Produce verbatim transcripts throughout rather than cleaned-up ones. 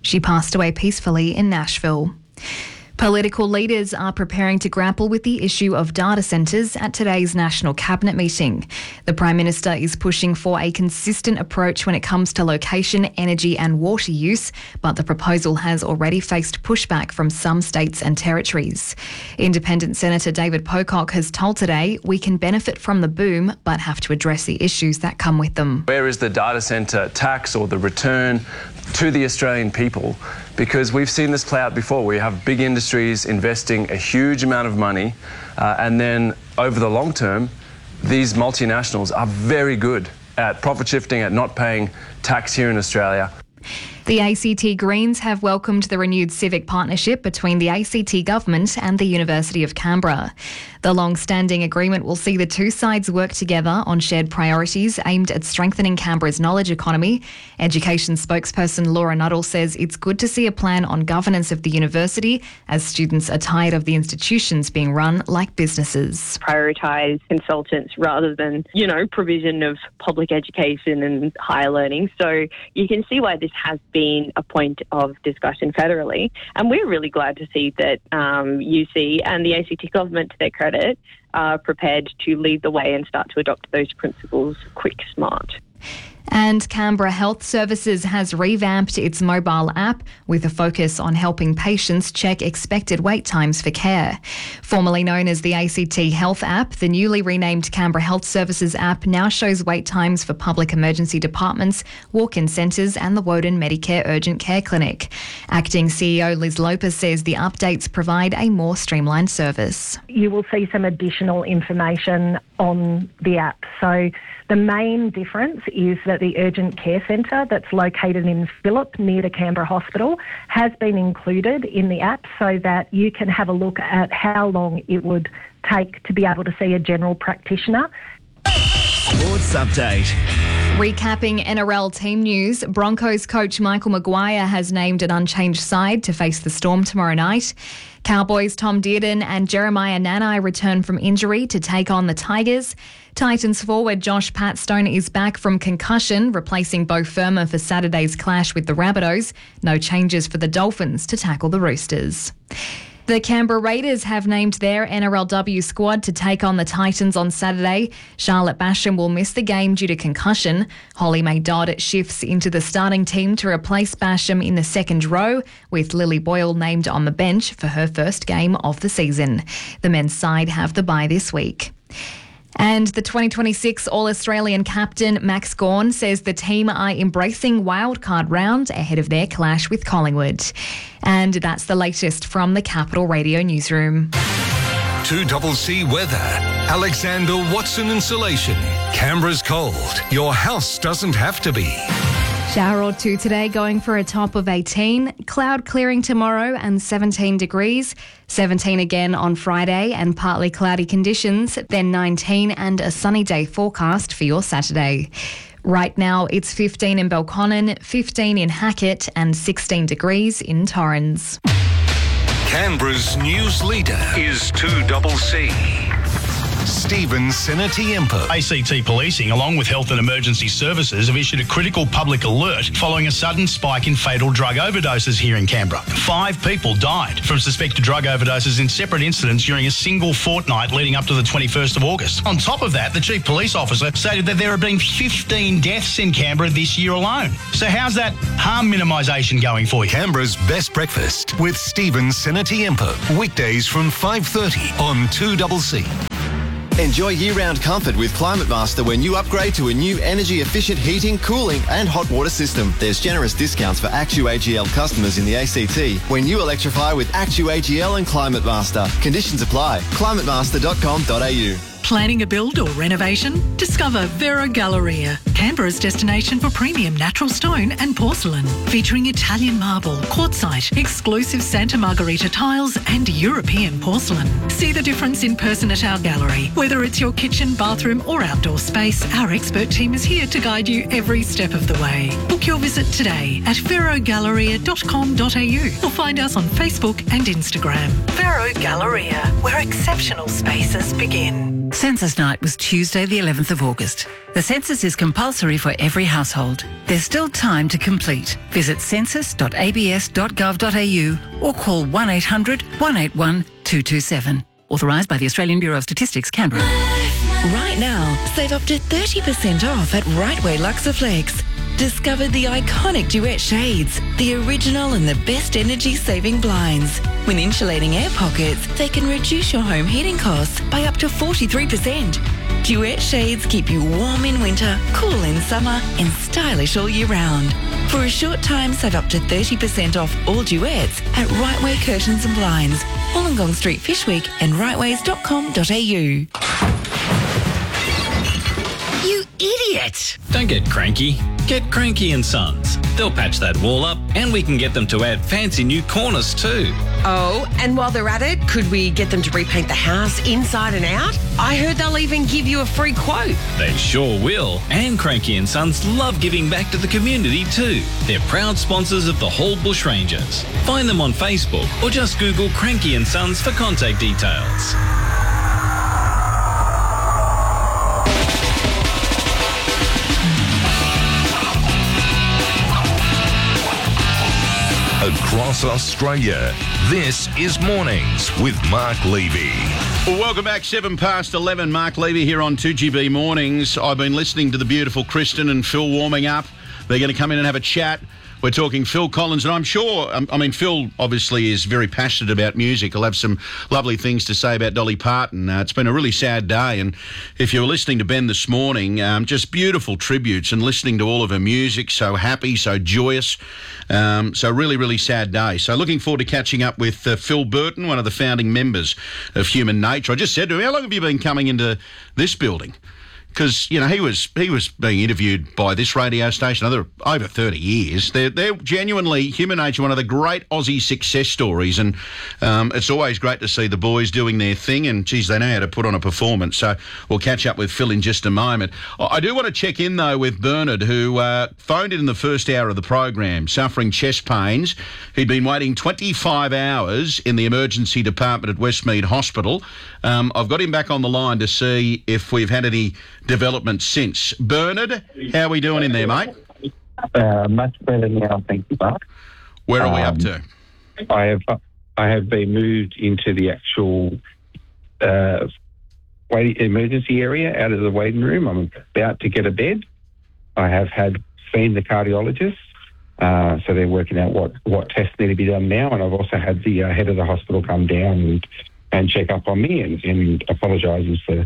She passed away peacefully in Nashville. Political leaders are preparing to grapple with the issue of data centres at today's National Cabinet meeting. The Prime Minister is pushing for a consistent approach when it comes to location, energy and water use, but the proposal has already faced pushback from some states and territories. Independent Senator David Pocock has told Today we can benefit from the boom but have to address the issues that come with them. Where is the data centre tax or the return to the Australian people? Because we've seen this play out before. We have big industries investing a huge amount of money, uh, and then over the long term, these multinationals are very good at profit shifting, at not paying tax here in Australia. The A C T Greens have welcomed the renewed civic partnership between the A C T government and the University of Canberra. The long-standing agreement will see the two sides work together on shared priorities aimed at strengthening Canberra's knowledge economy. Education spokesperson Laura Nuttall says it's good to see a plan on governance of the university, as students are tired of the institutions being run like businesses. Prioritise consultants rather than, you know, provision of public education and higher learning. So you can see why this has been a point of discussion federally. And we're really glad to see that um, U C and the A C T government, to their credit, are prepared to lead the way and start to adopt those principles quick, smart. And Canberra Health Services has revamped its mobile app with a focus on helping patients check expected wait times for care. Formerly known as the A C T Health app, the newly renamed Canberra Health Services app now shows wait times for public emergency departments, walk-in centres and the Woden Medicare Urgent Care Clinic. Acting C E O Liz Lopez says the updates provide a more streamlined service. You will see some additional information on the app. So the main difference is that the urgent care centre that's located in Phillip near the Canberra Hospital has been included in the app so that you can have a look at how long it would take to be able to see a general practitioner. Sports Update. Recapping N R L team news, Broncos coach Michael Maguire has named an unchanged side to face the Storm tomorrow night. Cowboys Tom Dearden and Jeremiah Nanai return from injury to take on the Tigers. Titans forward Josh Patstone is back from concussion, replacing Beau Firma for Saturday's clash with the Rabbitohs. No changes for the Dolphins to tackle the Roosters. The Canberra Raiders have named their N R L W squad to take on the Titans on Saturday. Charlotte Basham will miss the game due to concussion. Holly May Dodd shifts into the starting team to replace Basham in the second row, with Lily Boyle named on the bench for her first game of the season. The men's side have the bye this week. And the twenty twenty-six All-Australian captain Max Gawn says the team are embracing wildcard round ahead of their clash with Collingwood. And that's the latest from the Capital Radio newsroom. two C C weather. Alexander Watson Insulation. Canberra's cold. Your house doesn't have to be. Shower or two today, going for a top of eighteen. Cloud clearing tomorrow and seventeen degrees. seventeen again on Friday and partly cloudy conditions. Then nineteen and a sunny day forecast for your Saturday. Right now it's fifteen in Belconnen, fifteen in Hackett and sixteen degrees in Torrens. Canberra's news leader is two C C. Stephen Sinatiempo. A C T Policing, along with Health and Emergency Services, have issued a critical public alert following a sudden spike in fatal drug overdoses here in Canberra. Five people died from suspected drug overdoses in separate incidents during a single fortnight leading up to the twenty-first of August. On top of that, the Chief Police Officer stated that there have been fifteen deaths in Canberra this year alone. So how's that harm minimisation going for you? Canberra's best breakfast with Stephen Sinatiempo. Weekdays from five thirty on two C C. Enjoy year-round comfort with Climate Master when you upgrade to a new energy-efficient heating, cooling and hot water system. There's generous discounts for Actu A G L customers in the A C T when you electrify with Actu A G L and Climate Master. Conditions apply. climate master dot com dot a u. Planning a build or renovation? Discover Vero Galleria, Canberra's destination for premium natural stone and porcelain, featuring Italian marble, quartzite, exclusive Santa Margherita tiles and European porcelain. See the difference in person at our gallery. Whether it's your kitchen, bathroom or outdoor space, our expert team is here to guide you every step of the way. Book your visit today at vero galleria dot com dot a u or find us on Facebook and Instagram. Vero Galleria, where exceptional spaces begin. Census night was Tuesday the eleventh of August. The census is compulsory for every household. There's still time to complete. Visit census dot a b s dot gov dot a u or call one eight hundred one eight one two two seven. Authorised by the Australian Bureau of Statistics, Canberra. Right now, save up to thirty percent off at Rightway Luxaflex. Discover the iconic Duet shades, the original and the best energy-saving blinds. When insulating air pockets, they can reduce your home heating costs by up to forty-three percent. Duet shades keep you warm in winter, cool in summer, and stylish all year round. For a short time, save up to thirty percent off all Duets at Rightway Curtains and Blinds, Wollongong Street, Fishwick, and rightways dot com dot a u. You idiot! Don't get cranky. Get Cranky and Sons. They'll patch that wall up and we can get them to add fancy new corners too. Oh, and while they're at it, could we get them to repaint the house inside and out? I heard they'll even give you a free quote. They sure will. And Cranky and Sons love giving back to the community too. They're proud sponsors of the Hall Bushrangers. Find them on Facebook or just Google Cranky and Sons for contact details. Across Australia, this is Mornings with Mark Levy. Well, welcome back, seven past eleven. Mark Levy here on two G B Mornings. I've been listening to the beautiful Kristen and Phil warming up. They're going to come in and have a chat. We're talking Phil Collins, and I'm sure, I mean, Phil obviously is very passionate about music. He'll have some lovely things to say about Dolly Parton. Uh, it's been a really sad day, and if you were listening to Ben this morning, um, just beautiful tributes and listening to all of her music, so happy, so joyous. Um, so really, really sad day. So looking forward to catching up with uh, Phil Burton, one of the founding members of Human Nature. I just said to him, how long have you been coming into this building? Because, you know, he was he was being interviewed by this radio station other over thirty years. They're, they're genuinely, Human Nature, one of the great Aussie success stories. And um, it's always great to see the boys doing their thing. And, geez, they know how to put on a performance. So we'll catch up with Phil in just a moment. I do want to check in, though, with Bernard, who uh, phoned in in the first hour of the program, suffering chest pains. He'd been waiting twenty-five hours in the emergency department at Westmead Hospital. Um, I've got him back on the line to see if we've had any development since. Bernard, how are we doing in there, mate? Uh, much better now, thank you, Mark. Where are um, we up to? I have I have been moved into the actual uh, waiting emergency area out of the waiting room. I'm about to get a bed. I have had seen the cardiologist, uh, so they're working out what, what tests need to be done now, and I've also had the uh, head of the hospital come down and, and check up on me and, and apologises for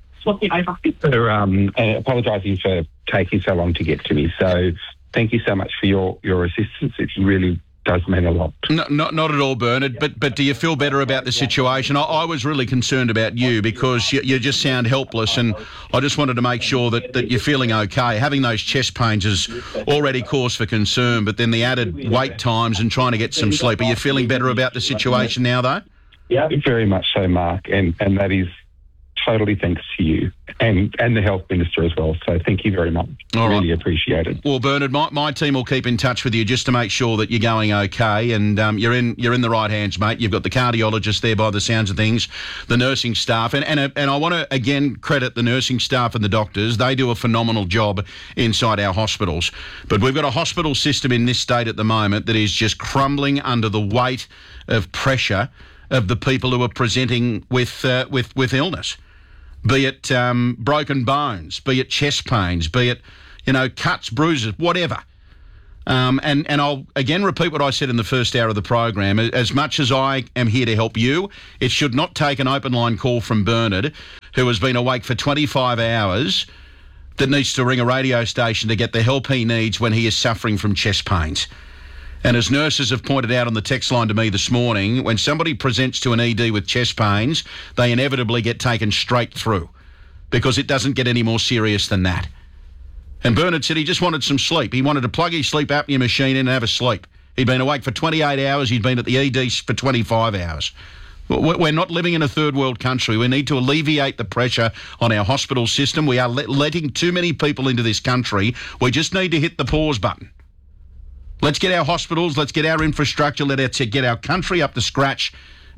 for um, uh, apologising for taking so long to get to me. So thank you so much for your, your assistance. It really does mean a lot. No, not not at all, Bernard. But but do you feel better about the situation? I, I was really concerned about you because you, you just sound helpless, and I just wanted to make sure that, that you're feeling okay. Having those chest pains is already cause for concern, but then the added wait times and trying to get some sleep. Are you feeling better about the situation now, though? Yeah, very much so, Mark, and and that is totally thanks to you and, and the Health Minister as well. So thank you very much. All really right. appreciate it. Well, Bernard, my, my team will keep in touch with you just to make sure that you're going okay, and um, you're in you're in the right hands, mate. You've got the cardiologist there by the sounds of things, the nursing staff, and and, and I want to again credit the nursing staff and the doctors. They do a phenomenal job inside our hospitals. But we've got a hospital system in this state at the moment that is just crumbling under the weight of pressure of the people who are presenting with uh, with with illness. Be it um, broken bones, be it chest pains, be it, you know, cuts, bruises, whatever. Um, and, and I'll again repeat what I said in the first hour of the program. As much as I am here to help you, it should not take an open line call from Bernard, who has been awake for twenty-five hours, that needs to ring a radio station to get the help he needs when he is suffering from chest pains. And as nurses have pointed out on the text line to me this morning, when somebody presents to an E D with chest pains, they inevitably get taken straight through because it doesn't get any more serious than that. And Bernard said he just wanted some sleep. He wanted to plug his sleep apnea machine in and have a sleep. He'd been awake for twenty-eight hours. He'd been at the E D for twenty-five hours. We're not living in a third world country. We need to alleviate the pressure on our hospital system. We are letting too many people into this country. We just need to hit the pause button. Let's get our hospitals, let's get our infrastructure, let's get our country up to scratch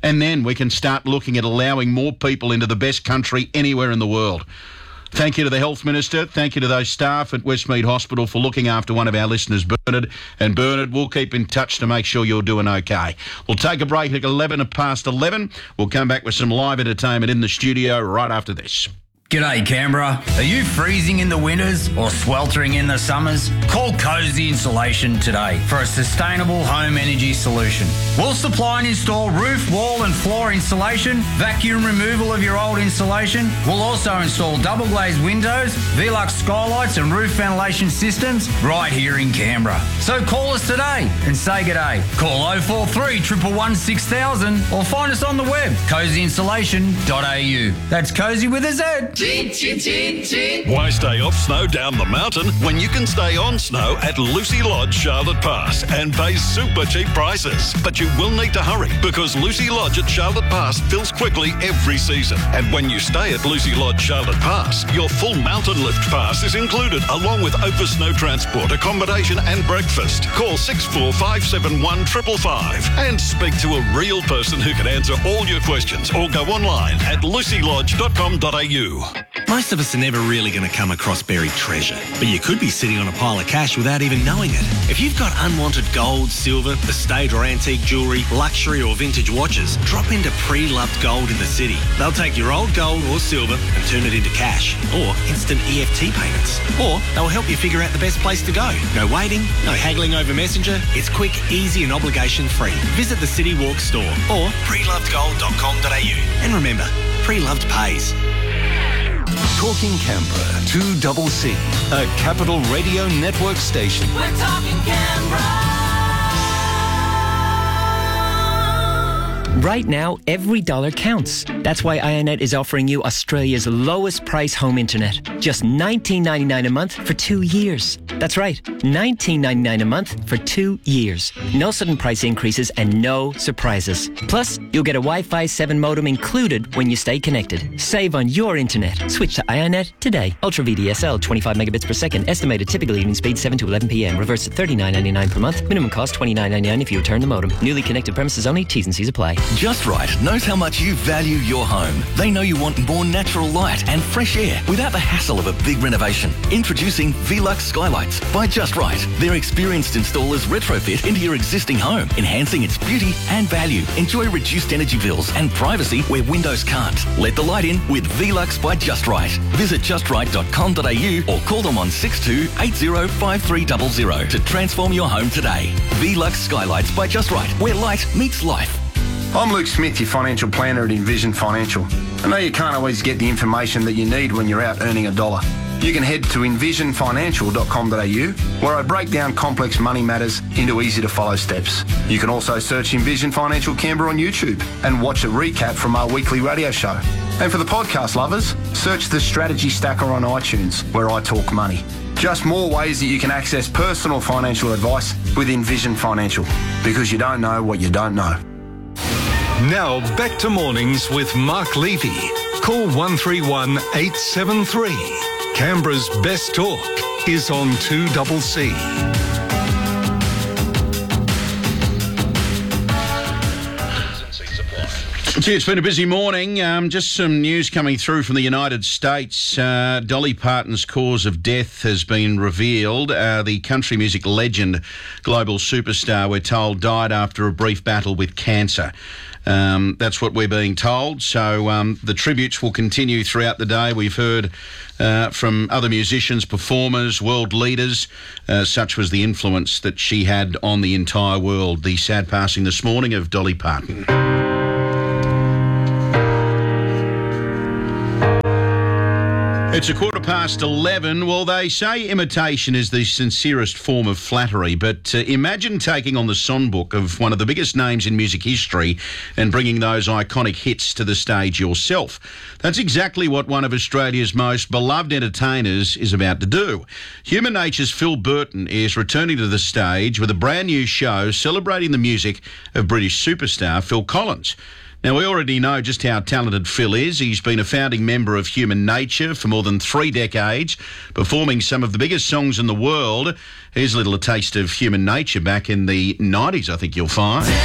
And then we can start looking at allowing more people into the best country anywhere in the world. Thank you to the Health Minister. Thank you to those staff at Westmead Hospital for looking after one of our listeners, Bernard. And Bernard, we'll keep in touch to make sure you're doing okay. We'll take a break at eleven past eleven. We'll come back with some live entertainment in the studio right after this. G'day Canberra. Are you freezing in the winters or sweltering in the summers? Call Cozy Insulation today for a sustainable home energy solution. We'll supply and install roof, wall and floor insulation, vacuum removal of your old insulation. We'll also install double glazed windows, Velux skylights and roof ventilation systems right here in Canberra. So call us today and say g'day. Call oh four three, one one one, six thousand or find us on the web, cozy insulation dot a u. That's Cozy with a Z. Chin, chin, chin, chin. Why stay off snow down the mountain when you can stay on snow at Lucy Lodge, Charlotte Pass and pay super cheap prices? But you will need to hurry because Lucy Lodge at Charlotte Pass fills quickly every season. And when you stay at Lucy Lodge, Charlotte Pass, your full mountain lift pass is included along with Opus Snow Transport, accommodation and breakfast. Call six four five seven one five five five and speak to a real person who can answer all your questions or go online at lucy lodge dot com dot a u. Most of us are never really going to come across buried treasure, but you could be sitting on a pile of cash without even knowing it. If you've got unwanted gold, silver, estate or antique jewellery, luxury or vintage watches, drop into Pre-Loved Gold in the city. They'll take your old gold or silver and turn it into cash or instant E F T payments. Or they'll help you figure out the best place to go. No waiting, no haggling over Messenger. It's quick, easy and obligation free. Visit the City Walk store or pre loved gold dot com dot a u. And remember, Pre-Loved pays. Talking Canberra, two double C, a Capital Radio Network station. We're talking Canberra. Right now, every dollar counts. That's why Ionet is offering you Australia's lowest price home internet. Just nineteen ninety-nine a month for two years. That's right, nineteen ninety-nine a month for two years. No sudden price increases and no surprises. Plus, you'll get a Wi-Fi seven modem included when you stay connected. Save on your internet. Switch to Ionet today. Ultra V D S L, twenty-five megabits per second. Estimated typical evening speed seven to eleven p m. Reverse at thirty-nine ninety-nine per month. Minimum cost twenty-nine ninety-nine if you return the modem. Newly connected premises only. T's and C's apply. Just Right knows how much you value your home. They know you want more natural light and fresh air without the hassle of a big renovation. Introducing Velux Skylights by Just Right. Their experienced installers retrofit into your existing home, enhancing its beauty and value. Enjoy reduced energy bills and privacy where windows can't. Let the light in with Velux by Just Right. Visit just right dot com dot a u or call them on six two eight zero five three zero zero to transform your home today. Velux Skylights by Just Right, where light meets life. I'm Luke Smith, your financial planner at Envision Financial. I know you can't always get the information that you need when you're out earning a dollar. You can head to envision financial dot com dot a u where I break down complex money matters into easy to follow steps. You can also search Envision Financial Canberra on YouTube and watch a recap from our weekly radio show. And for the podcast lovers, search the Strategy Stacker on iTunes where I talk money. Just more ways that you can access personal financial advice with Envision Financial, because you don't know what you don't know. Now back to mornings with Mark Levy. Call one three one, eight seven three. Canberra's best talk is on two double C. Gee, it's been a busy morning. Um, just some news coming through from the United States. Uh, Dolly Parton's cause of death has been revealed. Uh, the country music legend, global superstar, we're told, died after a brief battle with cancer. Um, that's what we're being told. So um, the tributes will continue throughout the day. We've heard uh, from other musicians, performers, world leaders. Uh, such was the influence that she had on the entire world. The sad passing this morning of Dolly Parton. It's a quarter past eleven. Well, they say imitation is the sincerest form of flattery, but uh, imagine taking on the songbook of one of the biggest names in music history and bringing those iconic hits to the stage yourself. That's exactly what one of Australia's most beloved entertainers is about to do. Human Nature's Phil Burton is returning to the stage with a brand new show celebrating the music of British superstar Phil Collins. Now, we already know just how talented Phil is. He's been a founding member of Human Nature for more than three decades, performing some of the biggest songs in the world. Here's a little taste of Human Nature back in the nineties, I think you'll find.